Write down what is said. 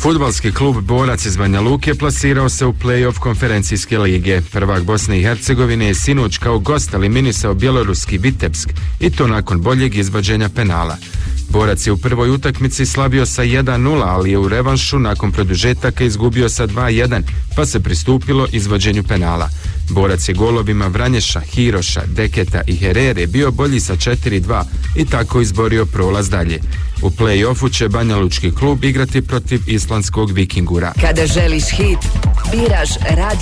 Fudbalski klub Borac iz Banja Luke plasirao se u play-off konferencijske lige. Prvak Bosne i Hercegovine je sinoć kao gost eliminisao bjeloruski Vitebsk i to nakon boljeg izvođenja penala. Borac je u prvoj utakmici slabio sa 1:0, ali je u revanšu nakon produžetaka izgubio sa 2:1, pa se pristupilo izvođenju penala. Borac je golovima Vranješa, Hiroša, Deketa i Herere bio bolji sa 4:2 i tako izborio prolaz dalje. U play-offu će banjalučki klub igrati protiv islandskog Vikingura. Kada želiš hit, biraš Radio